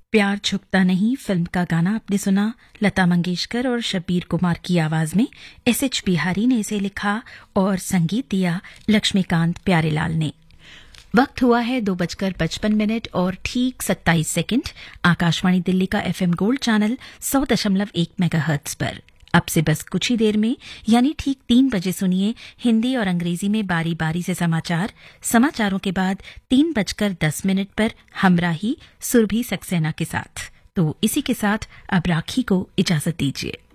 प्यार झुकता नहीं फिल्म का गाना आपने सुना लता मंगेशकर और शब्बीर कुमार की आवाज में। एस.एच. बिहारी ने इसे लिखा और संगीत दिया लक्ष्मीकांत प्यारेलाल ने। वक्त हुआ है 2:55 और ठीक 27 सेकंड। आकाशवाणी दिल्ली का एफएम गोल्ड चैनल 100.1 मेगाहर्ट्ज पर। अब से बस कुछ ही देर में यानी ठीक 3 बजे सुनिए हिंदी और अंग्रेजी में बारी बारी से समाचार। समाचारों के बाद 3:10 पर हमराही सुरभि सक्सेना के साथ। तो इसी के साथ अब राखी को इजाजत दीजिए।